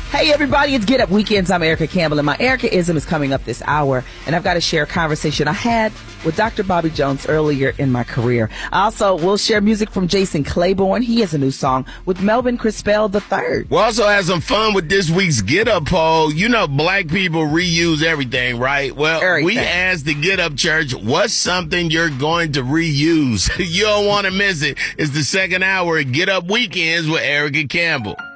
Hey everybody, it's Get Up Weekends. I'm Erica Campbell, and my Ericaism is coming up this hour, and I've got to share a conversation I had with Dr. Bobby Jones earlier in my career. Also, we'll share music from Jason Claiborne. He has a new song with Melvin Crispell III. We'll also have some fun with this week's Get Up poll. You know, black people reuse everything, right? Well, we asked the Get Up Church, what's something you're going to reuse? You don't want to miss it. It's the second hour of Get Up Weekends with Erica Campbell.